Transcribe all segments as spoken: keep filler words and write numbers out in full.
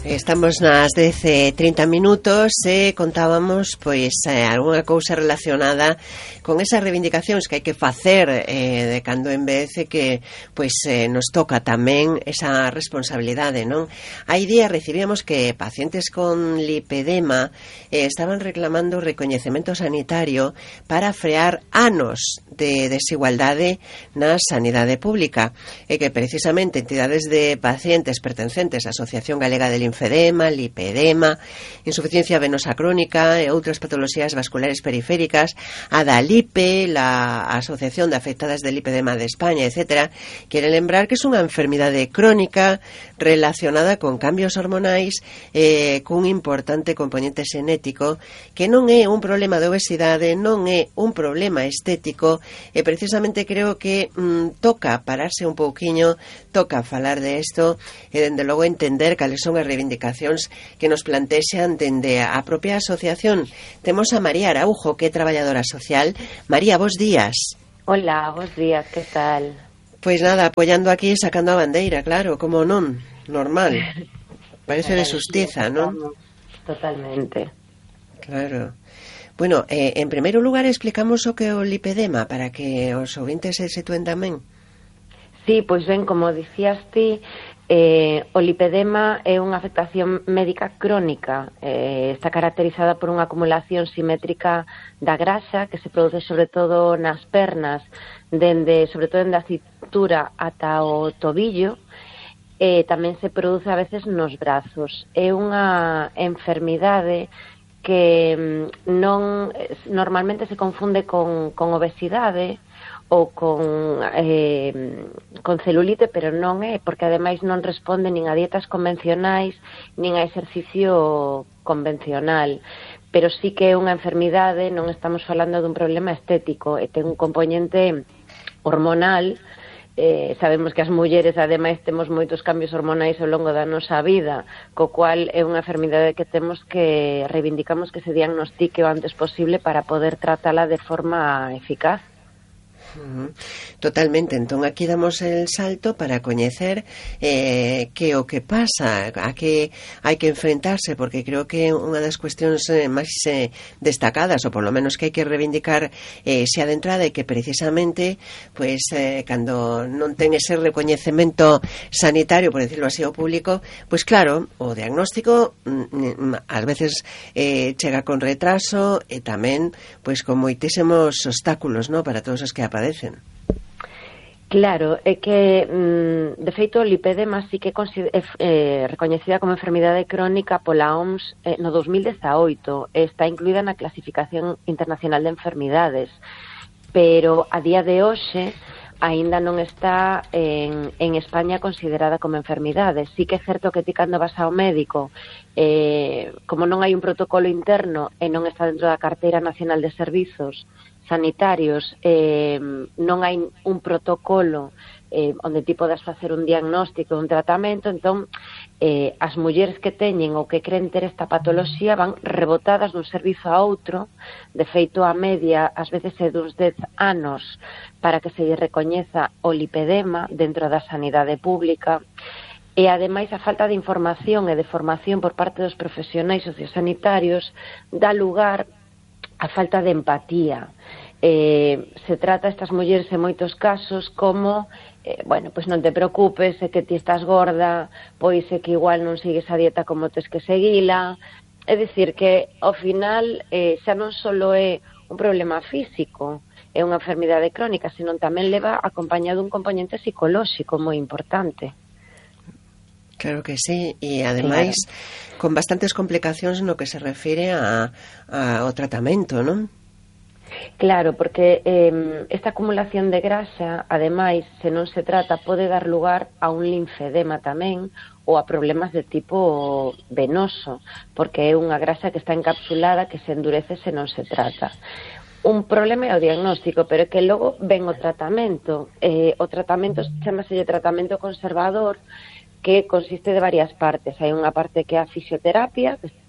Estamos nas dez e trinta minutos e contábamos pois eh, algunha cousa relacionada con esas reivindicacións que hai que facer eh, de cando en vez que pois eh, nos toca tamén esa responsabilidade, non? Hai días recibíamos que pacientes con lipedema eh, estaban reclamando recoñecemento sanitario para frear anos de desigualdade na sanidade pública e que precisamente entidades de pacientes pertencentes á Asociación Galega de Linfedema, lipedema, insuficiencia venosa crónica e outras patoloxías vasculares periféricas, a da LIPE, la Asociación de Afectadas de Lipedema de España, etcétera, quere lembrar que é unha enfermidade crónica relacionada con cambios hormonais eh, cun importante componente xenético que non é un problema de obesidade, non é un problema estético e precisamente creo que mm, toca pararse un pouquiño, toca falar de isto e dende logo entender cales son as reivindicacións que nos plantexan dende a propia asociación. Temos a María Araujo, que é traballadora social. María, bos días. Hola, bos días, que tal? Pois nada, apoiando aquí e sacando a bandeira, claro, como non, normal. Parece de xustiza, non? Totalmente. Claro. Bueno, eh, en primeiro lugar explicamos o que é o lipedema para que os ouvintes se situen tamén. Sí, pois ben, como dicías ti, eh, o lipedema é unha afectación médica crónica. Eh, está caracterizada por unha acumulación simétrica da grasa que se produce sobre todo nas pernas, dende, sobre todo dende a cintura ata o tobillo. Eh, tamén se produce a veces nos brazos. É unha enfermidade que non normalmente se confunde con, con obesidade ou con, eh, con celulite, pero non é, porque ademais non responde nin a dietas convencionais, nin a exercicio convencional. Pero sí que é unha enfermidade, non estamos falando dun problema estético, e ten un componente hormonal. Eh, sabemos que as mulleres ademais temos moitos cambios hormonais ao longo da nosa vida, co cual é unha enfermidade que temos que reivindicamos que se diagnostique o antes posible para poder tratala de forma eficaz. Totalmente, entón aquí damos el salto para coñecer eh, que o que pasa, a que hai que enfrentarse, porque creo que unha das cuestións eh, máis eh, destacadas, ou polo menos que hai que reivindicar eh, xa de entrada, é que precisamente pues, eh, cando non ten ese recoñecemento sanitario, por decirlo así, ao público, pues claro, o diagnóstico mm, ás veces eh, chega con retraso e tamén pues, con moitísimos obstáculos, ¿no?, para todos os que aparecen. Claro, é que, de feito, o lipedema sí que é eh, recoñecida como enfermidade crónica pola O M S eh, no dos mil dezaoito, está incluída na clasificación internacional de enfermidades, pero a día de hoxe aínda non está en, en España considerada como enfermidade. Sí que é certo que ti cando vas ao médico, eh, como non hai un protocolo interno e non está dentro da Carteira Nacional de Servizos Sanitarios, eh, non hai un protocolo eh, onde ti podas facer un diagnóstico, un tratamento, entón eh, as mulleres que teñen ou que creen ter esta patoloxía van rebotadas dun servizo a outro. De feito, a media ás veces é duns dez anos para que se lle recoñeza o lipedema dentro da sanidade pública. E, ademais, a falta de información e de formación por parte dos profesionais sociosanitarios dá lugar a falta de empatía. Eh, se trata a estas mulleres en moitos casos como eh, bueno, pois non te preocupes, é que ti estás gorda, pois é que igual non sigues a dieta como tes que seguila. É dicir que ao final eh, xa non só é un problema físico, é unha enfermidade crónica, senón tamén leva acompañado un componente psicolóxico moi importante. Claro que sí, e ademais claro, con bastantes complicacións no que se refire a, a, ao tratamento, non? Claro, porque eh, esta acumulación de grasa, ademais, se non se trata, pode dar lugar a un linfedema tamén ou a problemas de tipo venoso, porque é unha grasa que está encapsulada que se endurece se non se trata. Un problema é o diagnóstico, pero é que logo ven o tratamento. Eh, o tratamento chamase tratamento conservador, que consiste de varias partes. Hai unha parte que é a fisioterapia, que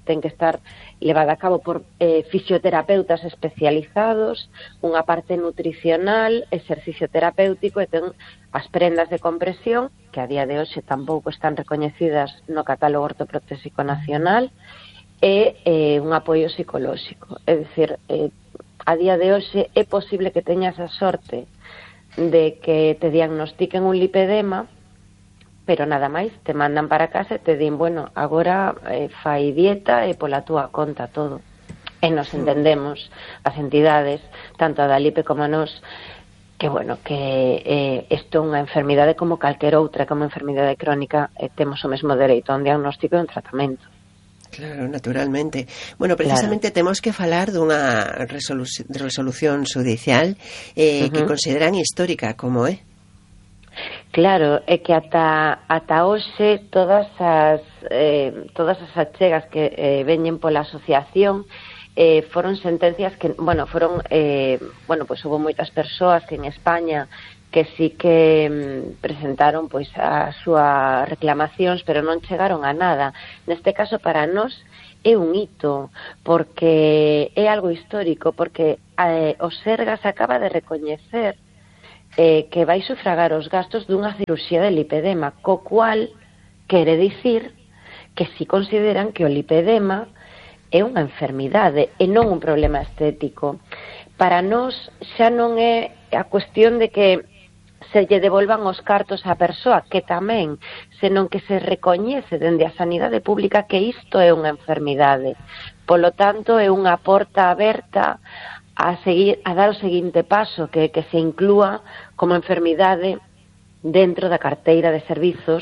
ten que estar levada a cabo por eh, fisioterapeutas especializados, unha parte nutricional, exercicio terapéutico e ten as prendas de compresión, que a día de hoxe tampouco están recoñecidas no catálogo ortoprotésico nacional, e eh, un apoio psicolóxico. É dicir, eh, a día de hoxe é posible que teñas a sorte de que te diagnostiquen un lipedema, pero nada máis, te mandan para casa e te din, bueno, agora eh, fai dieta e pola túa conta todo. E nos entendemos, as entidades, tanto a da Lipe como a nos, que, bueno, que eh, isto é unha enfermidade como calquer outra, como enfermidade crónica, eh, temos o mesmo dereito a un diagnóstico e un tratamento. Claro, naturalmente. Bueno, precisamente claro. Temos que falar dunha resolu resolución judicial eh, uh -huh. que consideran histórica, como é? Claro, é que ata, ata hoxe todas as, eh, todas as achegas que eh, veñen pola asociación eh, foron sentencias que, bueno, foron, eh, bueno, pois pues, houve moitas persoas que en España que sí que mm, presentaron pois as súas reclamacións, pero non chegaron a nada. Neste caso, para nós, é un hito, porque é algo histórico, porque eh, o Sergas acaba de recoñecer eh, que vai sufragar os gastos dunha cirurxía de lipedema, co cual quere dicir que si consideran que o lipedema é unha enfermidade e non un problema estético. Para nós xa non é a cuestión de que se lle devolvan os cartos á persoa, que tamén, senón que se recoñece dende a sanidade pública que isto é unha enfermidade. Polo tanto, é unha porta aberta a seguir a dar o seguinte paso, que que se inclúa como enfermidade dentro da carteira de servizos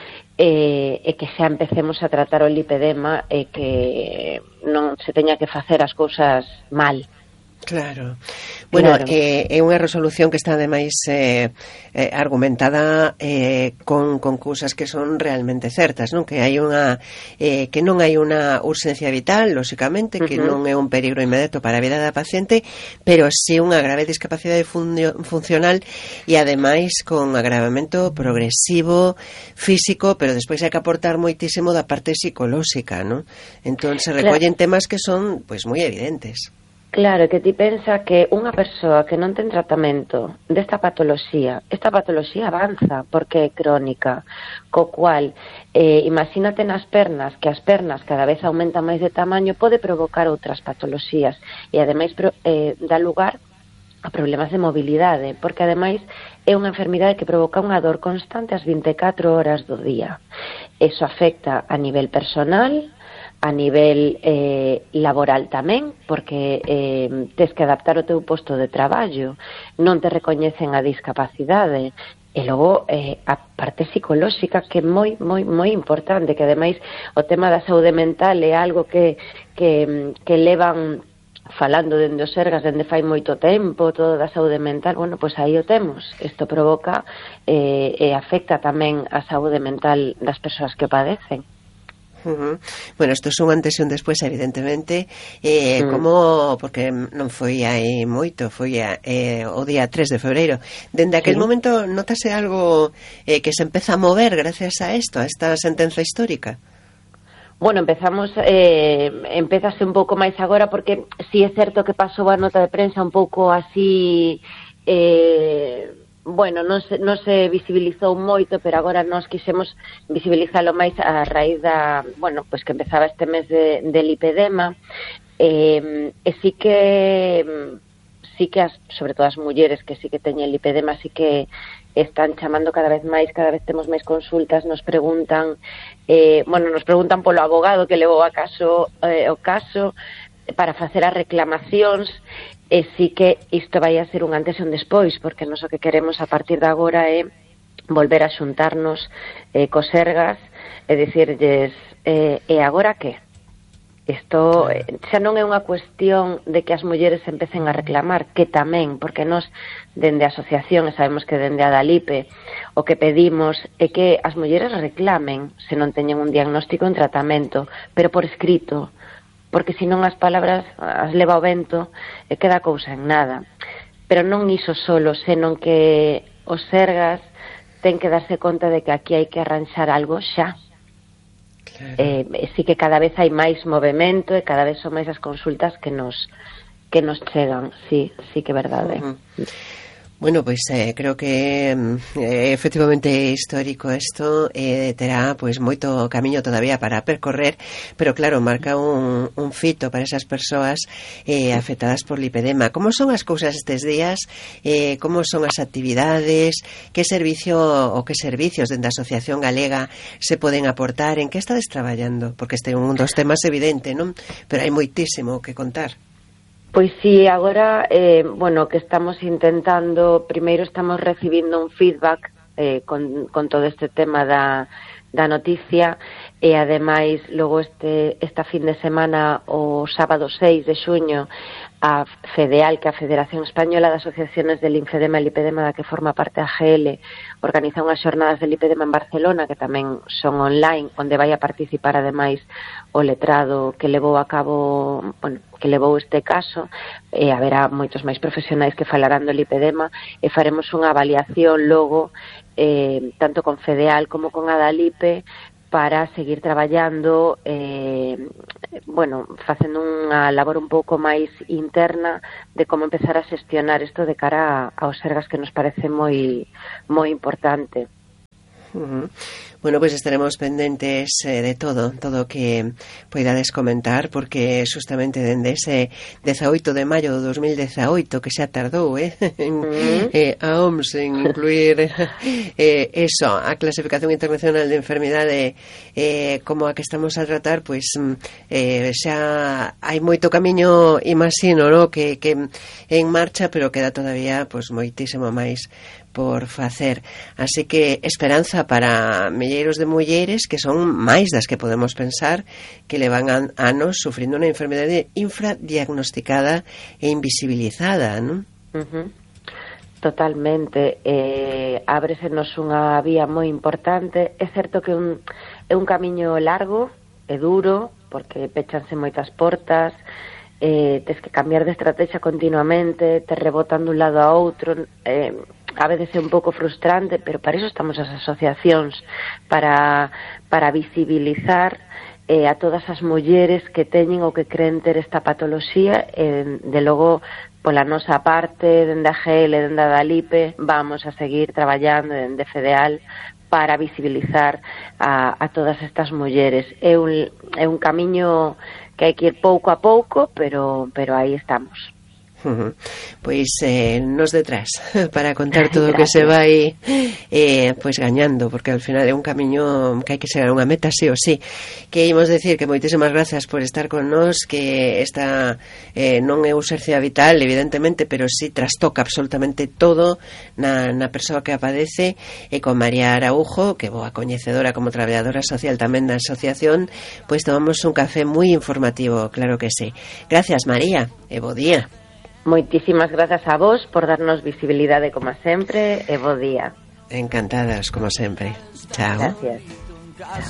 e, e que xa empecemos a tratar o lipedema e que non se teña que facer as cousas mal. Claro. Bueno, claro. Eh, é unha resolución que está ademais eh, eh, argumentada eh, con, con cousas que son realmente certas, non? Que hai unha eh, que non hai unha urxencia vital, lóxicamente, que uh -huh. non é un peligro inmediato para a vida da paciente, pero sí unha grave discapacidade funcional e ademais con agravamento progresivo físico, pero despois hai que aportar moitísimo da parte psicolóxica, non? Entón se recollen claro. temas que son pois moi evidentes. Claro, que ti pensa que unha persoa que non ten tratamento desta patoloxía, esta patoloxía avanza porque é crónica, co cual, eh, imagínate nas pernas, que as pernas cada vez aumentan máis de tamaño, pode provocar outras patoloxías e ademais eh, dá lugar a problemas de mobilidade, porque ademais é unha enfermidade que provoca unha dor constante as vinte e catro horas do día. Eso afecta a nivel personal, a nivel eh, laboral tamén, porque eh, tes que adaptar o teu posto de traballo, non te recoñecen a discapacidade, e logo eh, a parte psicolóxica que é moi, moi, moi importante, que ademais o tema da saúde mental é algo que, que, que levan falando dende os Sergas dende fai moito tempo, todo da saúde mental, bueno, pois aí o temos. Isto provoca eh, e afecta tamén a saúde mental das persoas que o padecen. Uh -huh. Bueno, isto é un antes e un despois, evidentemente, eh, mm. como, porque non foi aí moito, foi a, eh, o día tres de febreiro. Dende aquel sí. momento, notase algo eh, que se empeza a mover gracias a isto, a esta sentenza histórica? Bueno, empezamos, eh, empezase un pouco máis agora, porque si é certo que pasou a nota de prensa un pouco así... Eh, bueno, non se, non se visibilizou moito, pero agora nós quixemos visibilizalo máis a raíz da, bueno, pois que empezaba este mes de, de lipedema, eh, e sí que sí que as, sobre todo as mulleres que sí que teñen lipedema, sí que están chamando cada vez máis, cada vez temos máis consultas, nos preguntan, eh, bueno, nos preguntan polo abogado que levou a caso, eh, o caso, para facer as reclamacións, e sí que isto vai a ser un antes e un despois, porque nós o que queremos a partir de agora é volver a xuntarnos eh, cos Sergas e dicirlles, eh, e agora que? Isto eh, xa non é unha cuestión de que as mulleres empecen a reclamar, que tamén, porque nós dende a asociación, e sabemos que dende a Dalipe, o que pedimos é que as mulleres reclamen se non teñen un diagnóstico en tratamento, pero por escrito, porque senón as palabras as leva o vento e queda a cousa en nada. Pero non iso solo, senón que os Sergas ten que darse conta de que aquí hai que arranxar algo xa. Claro. Eh, sí que cada vez hai máis movemento e cada vez son máis as consultas que nos que nos chegan, sí, sí que é verdade. Uh-huh. Bueno, pois pues, eh, creo que eh, efectivamente é histórico isto, eh, terá pois pues, moito camiño todavía para percorrer, pero claro, marca un, un fito para esas persoas eh, afectadas por lipedema. Como son as cousas estes días? Eh, como son as actividades? Que servicio ou que servicios dentro da Asociación Galega se poden aportar? En que estades traballando? Porque este é un dos temas evidente, non? Pero hai moitísimo que contar. Pois sí, agora, eh, bueno, que estamos intentando, primeiro estamos recibindo un feedback eh, con, con todo este tema da, da noticia e ademais logo este esta fin de semana o sábado seis de xuño a FEDEAL, que é a Federación Española de Asociaciones de Linfedema e Lipedema da que forma parte a G L, organiza unhas xornadas de lipedema en Barcelona que tamén son online, onde vai a participar ademais o letrado que levou a cabo, bueno, que levou este caso, e haberá moitos máis profesionais que falarán do lipedema e faremos unha avaliación logo eh, tanto con FEDEAL como con Adalipe para seguir traballando, eh, bueno, facendo unha labor un pouco máis interna de como empezar a xestionar isto de cara aos Sergas, que nos parece moi moi importante. Uh-huh. Bueno, pois pues estaremos pendentes eh, de todo, todo o que poidades comentar, porque justamente dende ese dezaoito de maio do dos mil dezaoito, que xa tardou, eh, en, uh-huh. eh, a O M S en incluir eh, eso, a clasificación internacional de enfermidade eh, como a que estamos a tratar, pois eh, xa hai moito camiño, imagino, no? que, que en marcha, pero queda todavía pois moitísimo máis por facer. Así que esperanza para milleiros de mulleres que son máis das que podemos pensar, que levan anos sufrindo unha enfermedade infradiagnosticada e invisibilizada, non? Uh-huh. Totalmente. Eh, ábresenos unha vía moi importante. É certo que un, é un camiño largo, é duro, porque pechanse moitas portas, eh, tes que cambiar de estrategia continuamente, te rebotan dun lado a outro, eh, a veces é un pouco frustrante, pero para iso estamos as asociacións, para, para visibilizar eh, a todas as mulleres que teñen ou que creen ter esta patoloxía, e de logo pola nosa parte, dende a G L, dende a Adalipe, vamos a seguir traballando dende FEDEAL para visibilizar a, a todas estas mulleres. É un, é un camiño que hai que ir pouco a pouco, pero, pero aí estamos. Uh-huh. Pois eh, nos detrás para contar todo o que se vai eh, pois gañando, porque al final é un camiño que hai que chegar a unha meta sí ou sí. Que imos decir que moitísimas grazas por estar con nós, que esta eh, non é ausencia vital evidentemente, pero sí trastoca absolutamente todo na, na persoa que apadece, e con María Araujo, que boa coñecedora como traballadora social tamén da asociación, pois tomamos un café moi informativo, claro que sí. Gracias, María, e bo día. Moitísimas grazas a vos por darnos visibilidade como sempre, e bo día. Encantadas, como sempre. Chao. Gracias.